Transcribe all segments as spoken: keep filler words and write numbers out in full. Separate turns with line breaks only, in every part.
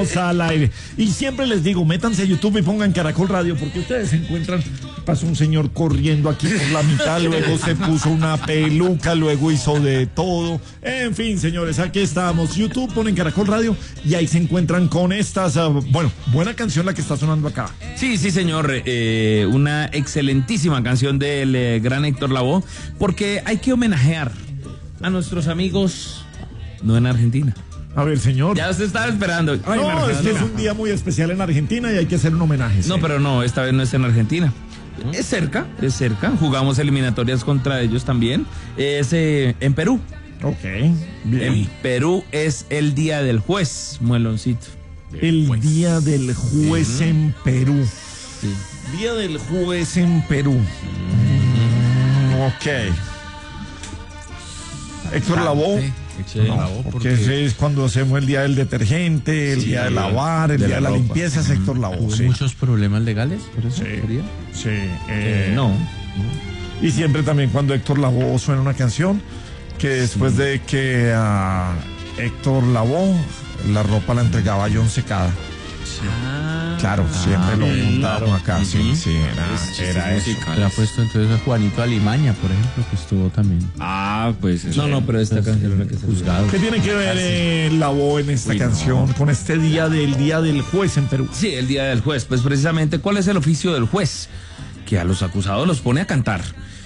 Estamos al aire. Y siempre les digo, métanse a YouTube y pongan Caracol Radio, porque ustedes se encuentran, pasó un señor corriendo aquí por la mitad, luego se puso una peluca, luego hizo de todo. En fin, señores, aquí estamos. YouTube, ponen Caracol Radio y ahí se encuentran con estas, uh, bueno, buena canción la que está sonando acá.
Sí, sí, señor. Eh, una excelentísima canción del eh, gran Héctor Lavoe, porque hay que homenajear a nuestros amigos, no en Argentina.
A ver, señor.
Ya usted estaba esperando.
Ay, no, es que es un día muy especial en Argentina y hay que hacer un homenaje.
No,
sí.
pero no, esta vez no es en Argentina. Es cerca, es cerca. Jugamos eliminatorias contra ellos también. Es eh, en Perú.
Ok, bien.
En Perú es el día del juez, mueloncito.
El juez. Día del juez uh-huh. en Perú.
Sí.
Día del juez en Perú. Mm, ok. Héctor Lavoe.
Sí,
no, porque, porque ese es cuando hacemos el día del detergente, el sí, día de lavar, el de día la de la ropa. Limpieza, es Héctor Lavoe.
¿Hubo
sí.
muchos problemas legales por eso?
Sí,
¿Sería?
sí eh,
eh, no.
Y siempre también cuando Héctor Lavoe suena una canción, que después sí. de que a uh, Héctor Lavoe la ropa la entregaba John Secada.
Ah,
claro, siempre ah, lo montaron claro. acá, uh-huh. sí, sí, era, era eso.
Le ha puesto entonces a Juanito Alimaña, por ejemplo, que estuvo también.
Ah, pues eso. No, no, pero esta pues, canción es la que se juzgado.
¿Qué tiene que ver eh, Lavoe en esta Uy, canción no. con este día del Día del Juez en Perú?
Sí, el Día del Juez, pues precisamente, ¿cuál es el oficio del juez? Que a los acusados los pone a cantar.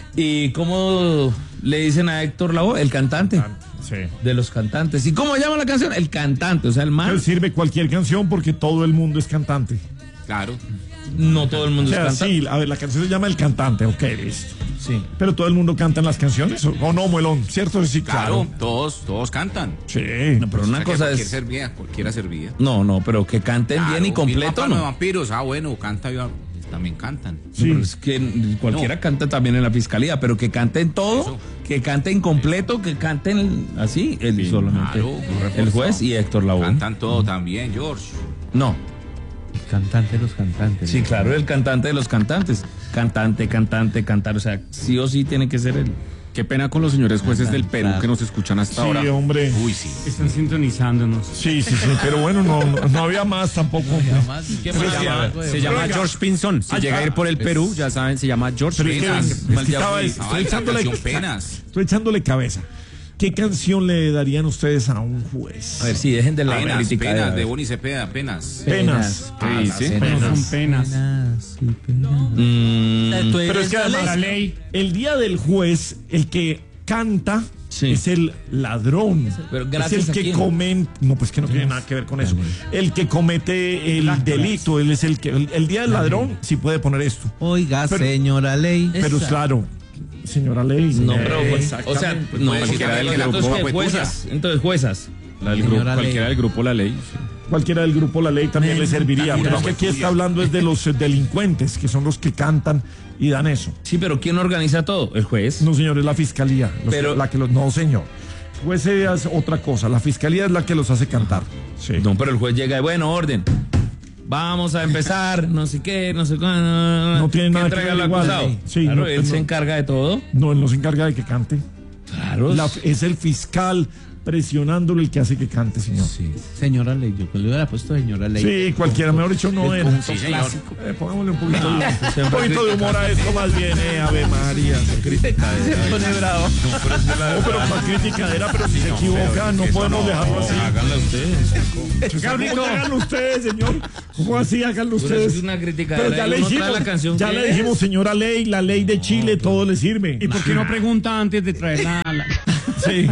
¿Y cómo le dicen a Héctor Lavoe? El cantante.
Sí.
De los cantantes. ¿Y cómo llama la canción? El cantante, o sea, el man.
Él sirve cualquier canción porque todo el mundo es cantante.
Claro. No todo el mundo
o sea,
es cantante.
Sí, a ver, la canción se llama El Cantante, ok, listo.
Sí.
Pero todo el mundo canta en las canciones, ¿o, o no, Muelón? ¿Cierto? Sí, claro.
Claro, todos, todos cantan.
Sí.
No, pero una
o sea,
cosa
cualquier
es...
servía, cualquiera servía.
No, no, pero que canten claro, bien y completo, ¿no?
Vampiros, ah, bueno, canta yo... También cantan.
Sí. No, es que cualquiera no. canta también en la fiscalía, pero que canten todo, Eso. que canten completo, Eso. que canten así, el, sí, solamente claro, el juez y Héctor Lavoe.
Cantan todo también, George.
No.
El cantante de los cantantes.
Sí, claro, el cantante de los cantantes. Cantante, cantante, cantar, o sea, sí o sí tiene que ser él.
Qué pena con los señores jueces del Perú que nos escuchan hasta
sí,
ahora.
Sí, hombre.
Uy, sí.
Están sintonizándonos.
Sí, sí, sí, pero bueno, no, no, no había más tampoco. No había más.
¿Qué se llama, se llama George Pinson. Si llega a ir por el Perú, ya saben, se llama George Pinson.
Estoy echándole penas. Estoy echándole cabeza. ¿Qué canción le darían ustedes a un juez?
A ver, sí, dejen de la
penas,
crítica.
Penas, de Boni Cepeda, penas.
Penas.
Penas. Sí, sí.
Penas. Son penas.
Penas, sí, penas.
Mm,
pero es que además,
la ley.
El día del juez, el que canta
sí.
es el ladrón.
Pero
es el que comete. No, pues que no tiene nada que ver con eso. El que comete el delito, él es el que. El, el día del ladrón sí puede poner esto.
Oiga,
pero,
señora ley.
Pero
Esa.
claro. Señora ley.
No, pero pues, o sea, no,
cualquiera del grupo.
Entonces, juezas. Entonces, juezas.
La del grupo, cualquiera del grupo La Ley. Sí.
Cualquiera del grupo La Ley también le serviría. Pero es que aquí está hablando es de los delincuentes, que son los que cantan y dan eso.
Sí, pero ¿quién organiza todo? ¿El juez?
No, señor, es la fiscalía. Los,
pero,
la que los, no, señor. El juez es otra cosa. La fiscalía es la que los hace cantar. Sí.
No, pero el juez llega y bueno, orden. Vamos a empezar, no sé qué, no sé cuándo. No,
no tiene nada que ver
igual. Sí, claro, no, él no, se encarga de todo.
No, él no se encarga de que cante.
Claro.
La, es el fiscal presionándolo el que hace que cante, señor.
Sí. Señora Ley, yo le hubiera puesto señora Ley.
Sí, cualquiera, mejor dicho, no es.
Sí, señor.
Eh, pongámosle un poquito, no, de, un poquito de humor a esto más bien, eh, Ave María.
Criticadera. Se pone bravo.
No, pero, no, pero más criticadera, pero si se equivoca, no podemos dejarlo así.
Háganlo ustedes.
Gabriel, háganlo ustedes, señor. ¿Cómo así? Háganlo ustedes.
Es una criticadera.
Pero ya le dijimos, la canción ya le dijimos, señora Ley, la ley de Chile, todo le sirve.
¿Y por qué no pregunta antes de traerla a la...
Sí.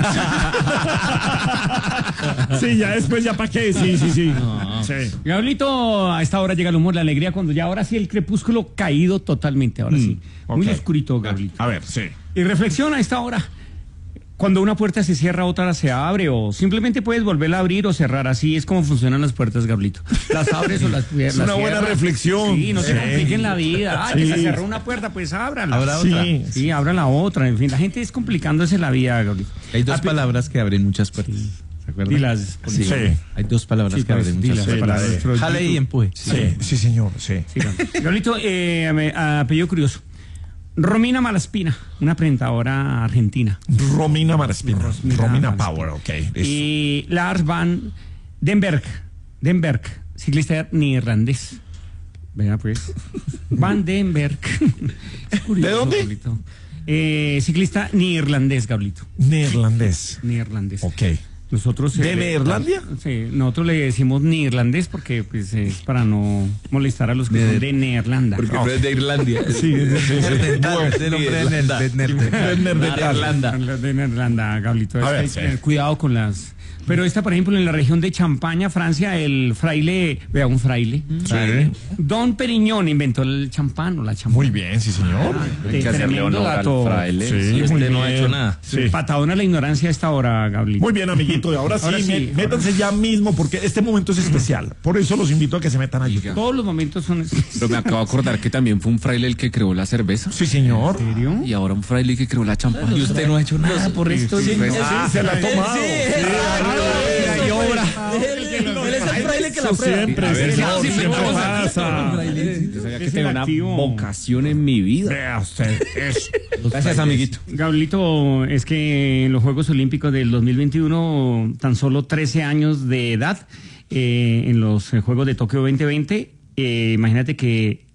Sí, ya después, ya para qué. Sí, sí, sí.
No. Sí. Gabrielito, a esta hora llega el humor, la alegría, cuando ya ahora sí el crepúsculo caído totalmente, ahora mm, sí. Okay. Muy oscurito, Gabrielito.
A ver, sí.
Y reflexiona a esta hora. Cuando una puerta se cierra, otra se abre, o simplemente puedes volverla a abrir o cerrar. Así es como funcionan las puertas, Gabrielito. Las abres o las cierras.
Es una buena reflexión.
Sí, no
sí.
se compliquen la vida. Ah, sí. Que se cerró una puerta, pues ábrala.
Abra
sí,
otra.
Sí, abra la otra. En fin, la gente es complicándose la vida, Gabrielito.
Hay dos Ape palabras que abren muchas puertas. ¿Se acuerdan?
Dilas,
sí. sí.
Hay dos palabras sí, que abren muchas
sí,
puertas.
Sí,
Jale y empuje.
Sí, sí, sí, señor, sí.
sí Gabrielito, eh, apellido curioso. Romina Malaspina, una presentadora argentina.
Romina Malaspina. Romina, Romina Power, ok.
Y Lars Van Denberg, Den Berg, ciclista neerlandés. Vea pues. Van den Berg.
¿De dónde?
Gablito. Eh, ciclista neerlandés, Gablito.
Neerlandés.
Neerlandés.
Ok.
Nosotros,
¿De
eh,
Neerlandia?
Sí, nosotros le decimos neerlandés porque pues, es para no molestar a los que son de Neerlanda.
Porque tú eres de Irlandia.
Sí, sí, sí.
De nombre de
Irlanda.
De Neerlanda, Gablito.
A
Es
ver,
que hay que
sí.
tener cuidado con las... Pero esta, por ejemplo, en la región de Champaña, Francia, el fraile, vea, un fraile,
Sí.
Don Periñón inventó el champán o la champán.
Muy bien, sí, señor.
Hay que hacerle
Tremendo
honor al
dato.
fraile.
Sí,
Este
muy
no ha
bien.
hecho nada.
Sí.
Patadón a la ignorancia a esta hora, Gablito.
Muy bien, amiguito. Y ahora sí,
Ahora sí,
mé-
ahora
métanse ya mismo porque este momento es especial. Por eso los invito a que se metan allí.
Todos los momentos son...
Pero me acabo de acordar que también fue un fraile el que creó la cerveza.
Sí, señor.
¿En serio?
Y ahora un fraile que creó la champán.
Y usted no ha hecho nada por esto.
Sí,
Sí,
sí, se la ha tomado.
Sí,
Sí,
Mira, y obra.
Él es el fraile que la
Eso
prueba.
siempre,
A ver,
señor,
sí,
siempre
sí,
pasa.
Yo sabía que
Es
tenía
el
una
activo.
vocación en mi vida.
Vea usted, eso.
Gracias, amiguito.
Gablito, es que en los Juegos Olímpicos del dos mil veintiuno, tan solo trece años de edad, eh, en los eh, Juegos de Tokio veinte veinte, eh, imagínate que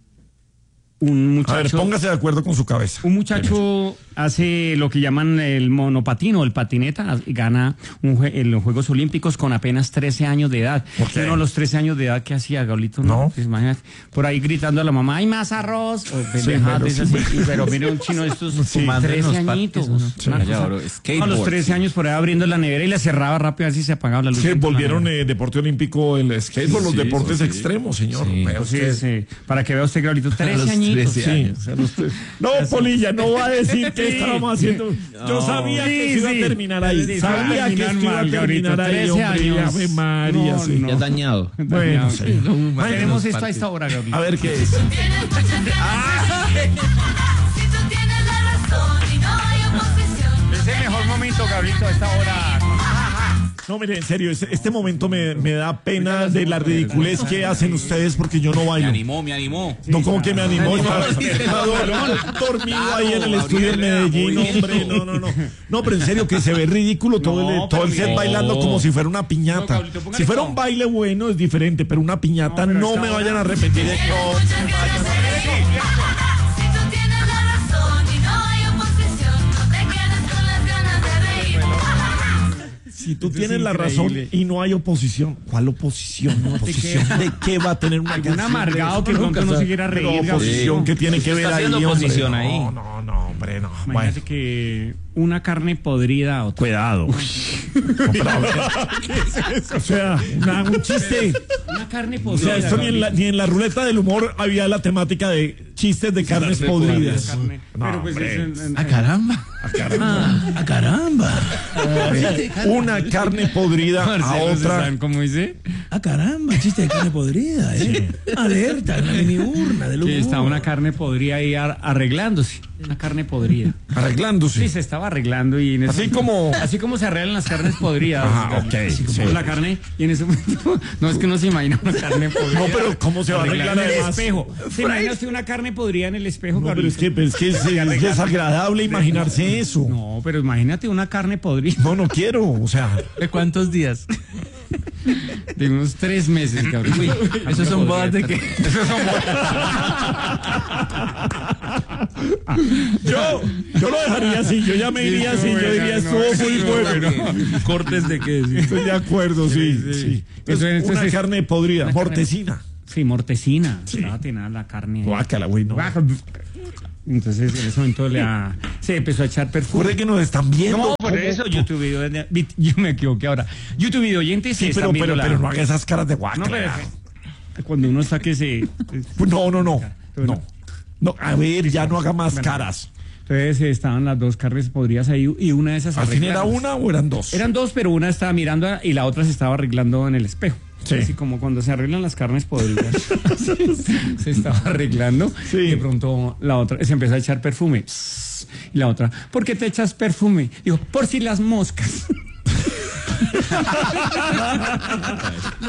un muchacho...
A ver, póngase de acuerdo con su cabeza.
Un muchacho hace lo que llaman el monopatino, el patineta, y gana un jue- en los Juegos Olímpicos con apenas trece años de edad.
¿Por qué?
Uno a los trece años de edad, ¿qué hacía, Gablito?
No.
Pues imagínate, por ahí gritando a la mamá, ¡hay más arroz! O pendejadas
pero
de esas
sí.
así. Y- Pero mire un chino de estos
Fumando en
trece
los
añitos.
parques, ¿no?
Sí.
Una
Ya,
cosa-
bro,
a
skateboard,
los trece
sí.
años por ahí abriendo la nevera y la cerraba rápido, así se apagaba la luz.
Sí,
dentro de la
volvieron
nevera.
eh, deporte olímpico el skateboard, los
Sí,
deportes
sí.
extremos, señor.
Sí.
Vea usted.
Entonces, eh, para que vea usted, Gablito, trece
los
añitos.
trece
Sí,
años.
o sea, los tres- No, Polilla, no va a decir que estábamos haciendo. Yo sabía que
Sí,
iba a
sí.
terminar ahí.
Sí,
Sabía que
terminar
esto iba a
mal,
terminar
Gabrito,
ahí,
trece
hombre.
años.
Ave María,
No,
sí.
no.
Ya dañado.
Bueno, sí.
Tenemos
los
esto a
parques.
esta hora, Gablito.
A ver qué es.
Si tú tienes la razón y no hay oposición.
Es el mejor momento, Gablito, a esta hora.
No, mire, en serio, este, este momento me, me da pena de la ridiculez que hacen ustedes porque yo no
Me
bailo.
animó, me animó.
No, como que me animó. Estaba dormido ahí en el estudio en Medellín, hombre. No, no, no. No, pero en serio, que se ve ridículo todo el,
No,
todo el
pero
set
no.
bailando como si fuera una
No,
piñata.
Gablito, póngale
Si fuera
no.
un baile bueno es diferente, pero una piñata
No, pero
no
esta
me
hora-
vayan a arrepentir de que.
Si tú tienes la razón y no hay oposición, no te quedes con las ganas de reír.
Si tú
Esto
tienes
es
la razón
increíble.
y no hay oposición, ¿cuál oposición? ¿Oposición de qué va a tener una
Algún
canción?
amargado que pronto no se quiera
Pero
reír, Gabriel.
oposición que tiene que ver
Está
ahí,
haciendo
hombre.
oposición
No,
ahí.
no, no, hombre, no. Bueno,
Imagínate que una carne podrida a otra.
cuidado. No, pero a ver, o sea, una- un chiste.
Una carne
O
podrida.
sea, esto ni en, la, ni en la ruleta del humor había la temática de chistes de carnes podridas.
Carne.
No,
Pero pues
hombre.
es, en-
¡A caramba!
Ah, ¡A caramba!
Una carne podrida a
Marcelo, ¿se
otra.
saben cómo dice?
¡A caramba! Chiste de carne podrida, ¿eh? Alerta, una mini urna del humor.
Que está una carne podrida ahí ar- arreglándose. Una carne podrida.
Arreglándose.
Sí, se estaba arreglando y en ese
Así
momento-
como-
así como se arreglan las carnes podridas.
Ajá,
Gabriel.
ok,
Así como
sí.
la carne y en ese momento no es que no se imagina una carne podrida.
No, pero ¿cómo se va a arreglar
en el
además?
espejo? ¿Se imagina usted una carne podrida en el espejo,
No, pero
Gabriel?
es que, pero es, que es, es desagradable imaginarse eso.
No, pero imagínate una carne podrida
No, no quiero. O sea,
¿De cuántos días?
de unos tres meses, Gabriel.
¿Esos son bodas de qué?
yo, yo lo dejaría así. Yo ya me iría así. Yo diría, estuvo muy bueno.
¿Cortes de qué? Sí.
Estoy de acuerdo, sí. sí.
Eso
Es
es-
una
es-
carne podrida,
una carne-
mortecina.
Sí, mortecina. Estaba tenada la carne.
Guácala, güey, no.
Guaca. Entonces en ese momento le ha- se empezó a echar perfume.
Recuerde que nos están viendo.
No, por
¿Cómo?
eso YouTube video, yo me equivoqué ahora. YouTube video oyentes
Sí,
se
pero,
están
pero,
viendo la-
pero no haga esas caras de
No,
guácala.
pero cuando uno saque ese
Pues no, no, no.
Pero
No.
no.
No, a ver, ya no haga más
Bueno.
caras.
entonces eh, estaban las dos carnes podridas ahí y una de esas
¿Al fin era
arregladas.
una o eran dos?
Eran dos, pero una estaba mirando a- y la otra se estaba arreglando en el espejo.
Sí.
Así como cuando se arreglan las carnes podridas. Se estaba arreglando.
Sí.
Y de pronto la otra se empezó a echar perfume. Y la otra, ¿por qué te echas perfume? Dijo, por si las moscas.